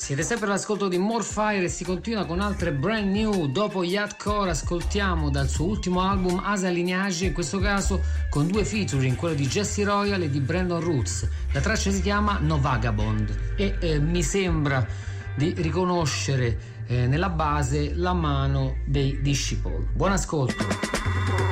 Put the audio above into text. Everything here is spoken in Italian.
Siete sempre all'ascolto di More Fire e si continua con altre brand new. Dopo Yardcore ascoltiamo dal suo ultimo album Asa Lineage, in questo caso con 2 featuring, quello di Jesse Royal e di Brandon Roots. La traccia si chiama No Vagabond e mi sembra di riconoscere nella base la mano dei Disciple. Buon ascolto.